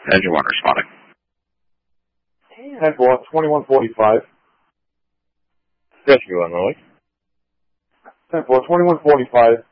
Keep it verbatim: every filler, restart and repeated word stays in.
Engine one responding. ten four, twenty-one forty-five. Rescue one, Lily. ten four, twenty-one forty-five.